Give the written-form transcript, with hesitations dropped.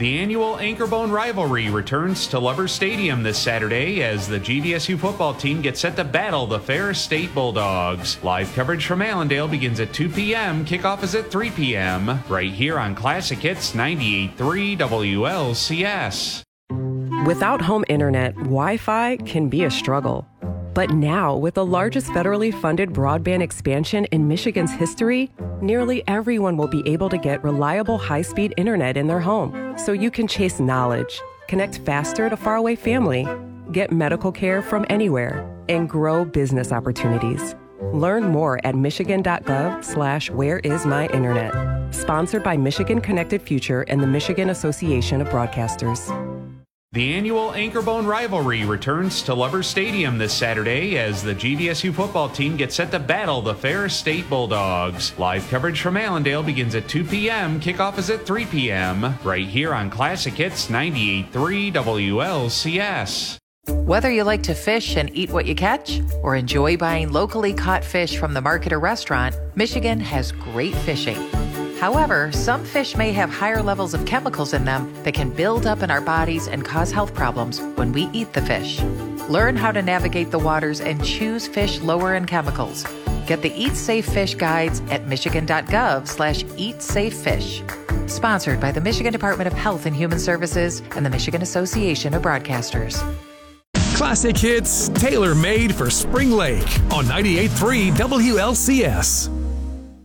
The annual Anchorbone Rivalry returns to Lovers Stadium this Saturday as the GVSU football team gets set to battle the Ferris State Bulldogs. Live coverage from Allendale begins at 2 p.m. Kickoff is at 3 p.m. right here on Classic Hits 98.3 WLCS. Without home internet, Wi-Fi can be a struggle. But now, with the largest federally funded broadband expansion in Michigan's history, nearly everyone will be able to get reliable high-speed internet in their home. So you can chase knowledge, connect faster to faraway family, get medical care from anywhere, and grow business opportunities. Learn more at michigan.gov/whereismyinternet. Sponsored by Michigan Connected Future and the Michigan Association of Broadcasters. The annual Anchorbone Rivalry returns to Lovers Stadium this Saturday as the GVSU football team gets set to battle the Ferris State Bulldogs. Live coverage from Allendale begins at 2 p.m. Kickoff is at 3 p.m. right here on Classic Hits 98.3 WLCS. Whether you like to fish and eat what you catch or enjoy buying locally caught fish from the market or restaurant, Michigan has great fishing. However, some fish may have higher levels of chemicals in them that can build up in our bodies and cause health problems when we eat the fish. Learn how to navigate the waters and choose fish lower in chemicals. Get the Eat Safe Fish guides at michigan.gov/eatsafefish. Sponsored by the Michigan Department of Health and Human Services and the Michigan Association of Broadcasters. Classic hits tailor-made for Spring Lake on 98.3 WLCS.